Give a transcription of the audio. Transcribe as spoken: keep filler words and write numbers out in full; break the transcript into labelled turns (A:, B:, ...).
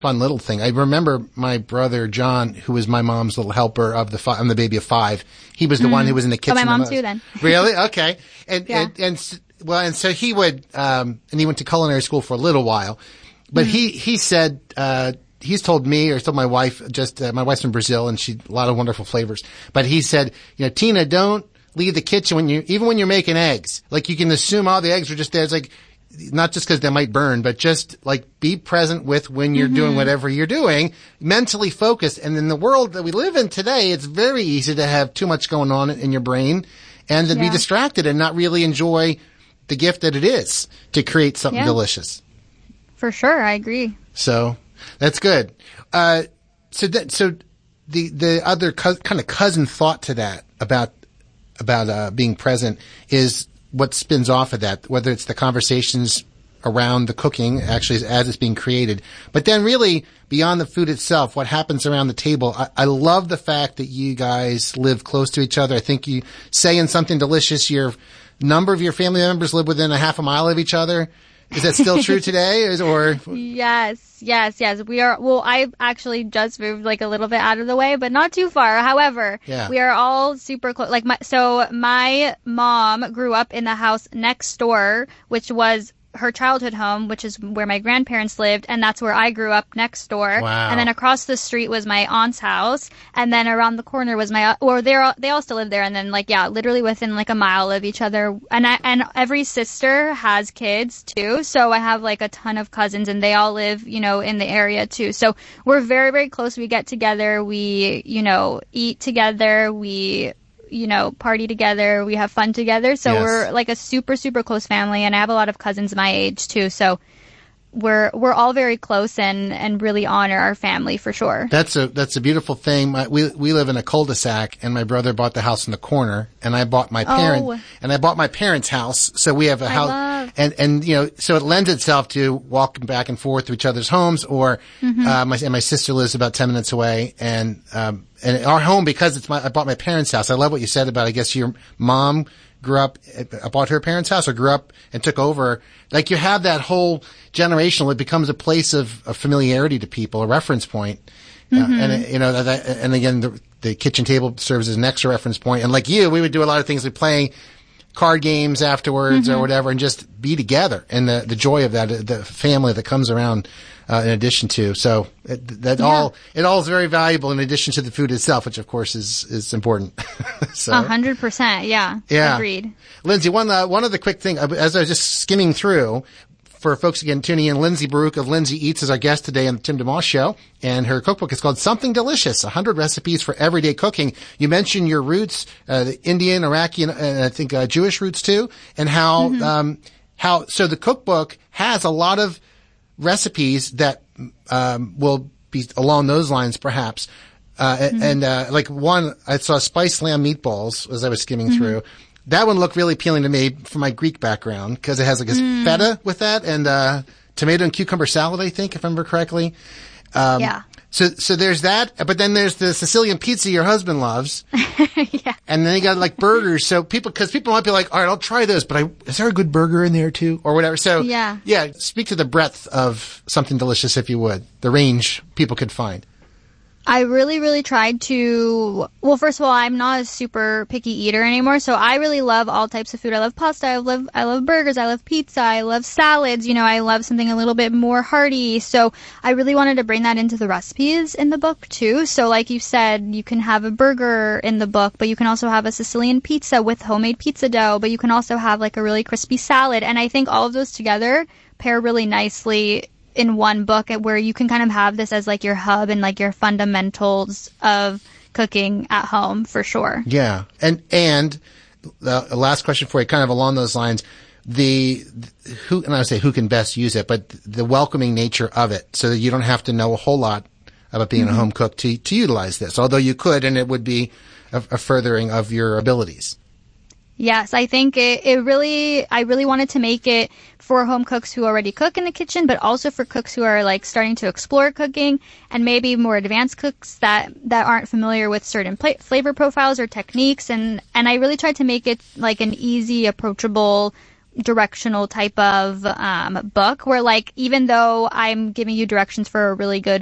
A: fun little thing. I remember my brother John, who was my mom's little helper of the five, I'm the baby of five. He was the mm. one who was in the kitchen.
B: Oh, my mom
A: the
B: too then.
A: Really? Okay. And,
B: yeah.
A: and, and, well, and so he would, um, and he went to culinary school for a little while, but mm. he, he said, uh, he's told me or told my wife, just, uh, my wife's from Brazil and she, a lot of wonderful flavors, but he said, you know, Tina, don't leave the kitchen when you, even when you're making eggs. Like you can assume all the eggs are just there. It's like, not just because they might burn, but just like be present with when you're mm-hmm. doing whatever you're doing, mentally focused. And in the world that we live in today, it's very easy to have too much going on in your brain and to yeah. be distracted and not really enjoy the gift that it is to create something yeah. delicious.
B: For sure. I agree.
A: So that's good. Uh, so that, so the, the other co- kind of cousin thought to that about, about, uh, being present is what spins off of that, whether it's the conversations around the cooking, actually as it's being created, but then really beyond the food itself, what happens around the table. I, I love the fact that you guys live close to each other. I think you say in Something Delicious, your number of your family members live within a half a mile of each other. Is that still true today? Or, or
B: yes, yes, yes. We are. Well, I actually just moved like a little bit out of the way, but not too far. However,
A: yeah.
B: we are all super close. Like my, so my mom grew up in the house next door, which was her childhood home, which is where my grandparents lived, and that's where I grew up next door.
A: Wow.
B: And then across the street was my aunt's house, and then around the corner was my, or they all, they all still live there, and then like, yeah, literally within like a mile of each other. And I, and every sister has kids too, so I have like a ton of cousins, and they all live, you know, in the area too. So we're very, very close. We get together, we, you know, eat together, we, you know, party together, we have fun together. So
A: yes.
B: we're like a super, super close family, and I have a lot of cousins my age too. So we're, we're all very close and, and really honor our family for sure.
A: That's a, that's a beautiful thing. My, we, we live in a cul-de-sac, and my brother bought the house in the corner, and I bought my parent,
B: oh.
A: and I bought my parents' house. So we have a
B: I
A: house
B: love.
A: and, and, you know, so it lends itself to walking back and forth to each other's homes, or, mm-hmm. uh, my, and my sister lives about ten minutes away, and, um, and our home, because it's my, I bought my parents' house. I love what you said about, I guess your mom grew up, I bought her parents' house, or grew up and took over. Like you have that whole generational, it becomes a place of, of familiarity to people, a reference point. Mm-hmm. Uh, and, you know, that, and again, the, the kitchen table serves as an extra reference point. And like you, we would do a lot of things like playing card games afterwards mm-hmm. or whatever, and just be together, and the, the joy of that, the family that comes around. Uh, in addition to, so it, that yeah. all, it all is very valuable in addition to the food itself, which of course is, is important. So.
B: A hundred percent. Yeah.
A: Yeah.
B: Agreed.
A: Lindsay, one, uh, one other quick thing, as I was just skimming through, for folks again tuning in, Lindsay Baruch of Lindsay Eats is our guest today on the Tim DeMoss Show, and her cookbook is called Something Delicious, one hundred recipes for everyday cooking. You mentioned your roots, uh, the Indian, Iraqi, and uh, I think, uh, Jewish roots too, and how, mm-hmm. um, how, so the cookbook has a lot of recipes that um, will be along those lines, perhaps. Uh, mm-hmm. And uh, like one, I saw spiced lamb meatballs as I was skimming mm-hmm. through. That one looked really appealing to me from my Greek background, because it has like this mm. feta with that, and uh, tomato and cucumber salad, I think, if I remember correctly. Um,
B: yeah.
A: So, so there's that, but then there's the Sicilian pizza your husband loves.
B: Yeah.
A: And then you got like burgers. So people, cause people might be like, all right, I'll try those, but I, is there a good burger in there too? Or whatever. So
B: yeah.
A: Yeah. Speak to the breadth of Something Delicious, if you would, the range people could find.
B: I really, really tried to, well, first of all, I'm not a super picky eater anymore, so I really love all types of food. I love pasta, I love, I love burgers, I love pizza, I love salads, you know, I love something a little bit more hearty, so I really wanted to bring that into the recipes in the book, too. So like you said, you can have a burger in the book, but you can also have a Sicilian pizza with homemade pizza dough, but you can also have like a really crispy salad, and I think all of those together pair really nicely in one book, where you can kind of have this as like your hub and like your fundamentals of cooking at home, for sure.
A: Yeah. And, and the last question for you, kind of along those lines, the, who, and I would say who can best use it, but the welcoming nature of it, so that you don't have to know a whole lot about being mm-hmm. a home cook to, to utilize this, although you could, and it would be a, a furthering of your abilities.
B: Yes, I think it, it really, I really wanted to make it for home cooks who already cook in the kitchen, but also for cooks who are like starting to explore cooking, and maybe more advanced cooks that, that aren't familiar with certain pla- flavor profiles or techniques. And, and I really tried to make it like an easy, approachable directional type of um, book where, like, even though I'm giving you directions for a really good